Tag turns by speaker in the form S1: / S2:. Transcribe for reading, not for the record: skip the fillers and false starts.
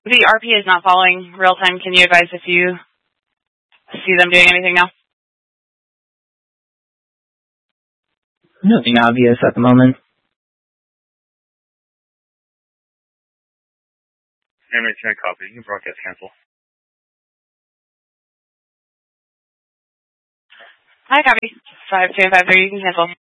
S1: The RP is not following real time. Can you advise if you see them doing anything now?
S2: Nothing obvious at the moment.
S3: MH9 copy. You can broadcast cancel.
S1: Hi, copy. 5253, you can cancel.